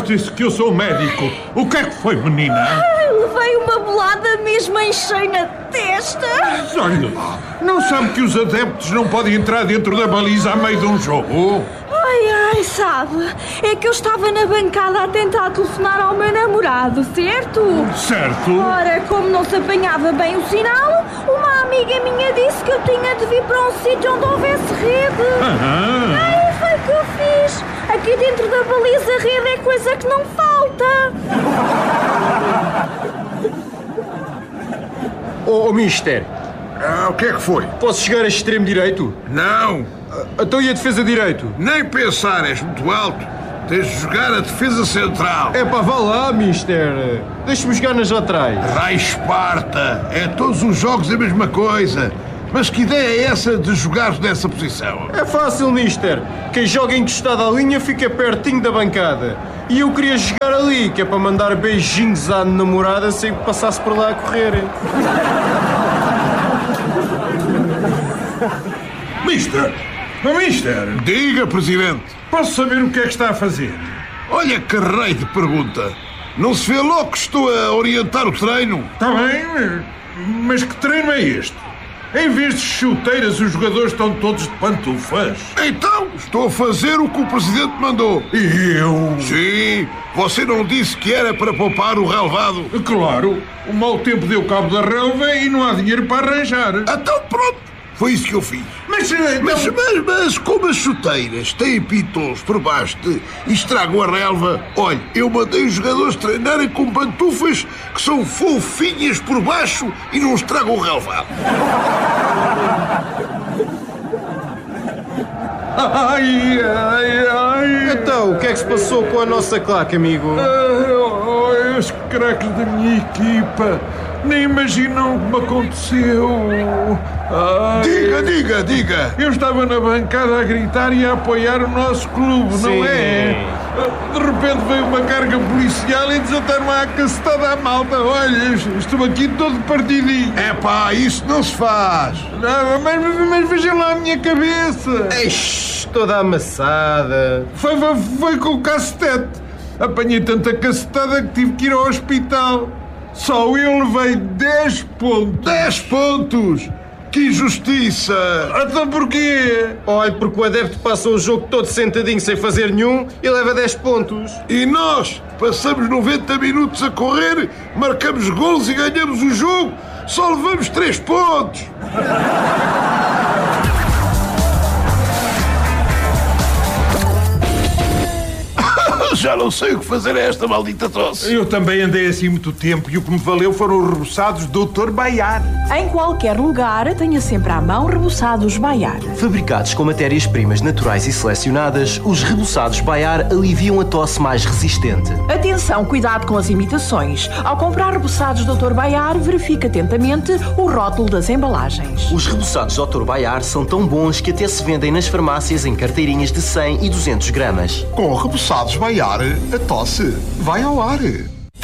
disse que eu sou médico. O que é que foi, menina? Levei uma bolada mesmo em cheio na testa. Olha lá, não sabe que os adeptos não podem entrar dentro da baliza a meio de um jogo? Ai, sabe, é que eu estava na bancada a tentar telefonar ao meu namorado, certo? Certo. Ora, como não se apanhava bem o sinal, uma amiga minha disse que eu tinha de vir para um sítio onde houvesse rede. Ai, foi o que eu fiz. Aqui dentro da baliza rede é coisa que não falta. Oh, mister, O que é que foi? posso chegar a extremo direito? Não, Então e a defesa direito? nem pensar, és muito alto. Tens de jogar a defesa central. É pá, vá lá, mister. Deixa-me jogar nas laterais. Raio Esparta, é todos os jogos a mesma coisa. Mas que ideia é essa de jogares nessa posição? É fácil, mister. Quem joga encostado à linha fica pertinho da bancada. E eu queria jogar ali, que é para mandar beijinhos à namorada sem que passasse por lá a correr. Mister! Mister! Diga, Presidente. Posso saber o que é que está a fazer? Olha que rei de pergunta. Não se vê logo que estou a orientar o treino? Está bem, mas que treino é este? Em vez de chuteiras, os jogadores estão todos de pantufas. Então, estou a fazer o que o Presidente mandou. E eu? Sim, você não disse que era para poupar o relevado? Claro, o mau tempo deu cabo da relva e não há dinheiro para arranjar. Então pronto, foi isso que eu fiz. Mas, então... Mas como as chuteiras têm pitons por baixo e estragam a relva, olha, eu mandei os jogadores treinarem com pantufas que são fofinhas por baixo e não estragam o relvado. Ai. Então, o que é que se passou com a nossa claque, amigo? Os craques da minha equipa nem imaginam o que me aconteceu. Diga. Eu estava na bancada a gritar e a apoiar o nosso clube, Sim. não é? De repente veio uma carga policial e desataram a cacetada à malta. Olha, estou aqui todo partidinho. Epá, isso não se faz. Não, mas vejam lá a minha cabeça. Eish, toda amassada. Foi com o cacetete. Apanhei tanta cacetada que tive que ir ao hospital. Só eu levei 10 pontos. 10 pontos! Que injustiça! Então porquê? Olha, porque o adepto passa o jogo todo sentadinho sem fazer nenhum e leva 10 pontos. E nós passamos 90 minutos a correr, marcamos golos e ganhamos o jogo, só levamos 3 pontos! Já não sei o que fazer a esta maldita tosse. Eu também andei assim muito tempo e o que me valeu foram os reboçados Dr. Baiar. Em qualquer lugar, tenha sempre à mão reboçados Baiar. Fabricados com matérias-primas naturais e selecionadas, os reboçados Baiar aliviam a tosse mais resistente. Atenção, cuidado com as imitações. Ao comprar reboçados Dr. Baiar, verifique atentamente o rótulo das embalagens. Os reboçados Dr. Baiar são tão bons que até se vendem nas farmácias em carteirinhas de 100 e 200 gramas. Com reboçados Baiar, a tosse vai ao ar.